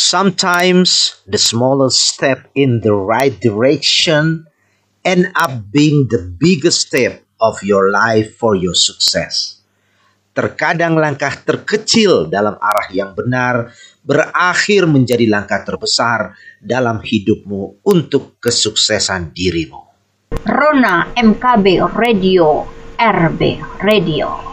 Sometimes the smallest step in the right direction end up being the biggest step of your life for your success. Terkadang langkah terkecil dalam arah yang benar berakhir menjadi langkah terbesar dalam hidupmu untuk kesuksesan dirimu. Rona MKB Radio, RB Radio.